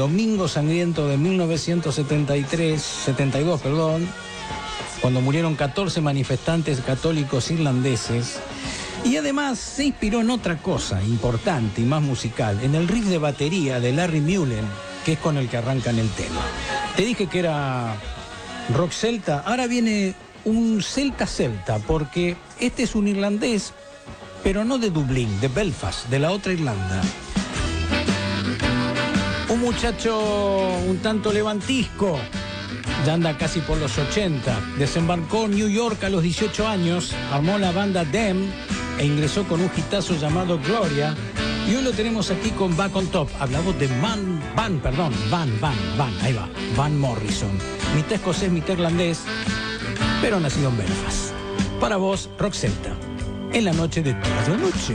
Domingo Sangriento de 1972, cuando murieron 14 manifestantes católicos irlandeses. Y además se inspiró en otra cosa importante y más musical, en el riff de batería de Larry Mullen, que es con el que arrancan el tema. Te dije que era rock celta, ahora viene un celta, porque este es un irlandés, pero no de Dublín, de Belfast, de la otra Irlanda. Un muchacho un tanto levantisco, ya anda casi por los 80, desembarcó en New York a los 18 años, armó la banda Them e ingresó con un hitazo llamado Gloria, y hoy lo tenemos aquí con Back on Top. Hablamos de Van, ahí va, Van Morrison, mitad escocés, mitad irlandés, pero nacido en Belfast. Para vos, rock celta, en la noche de todas las noches.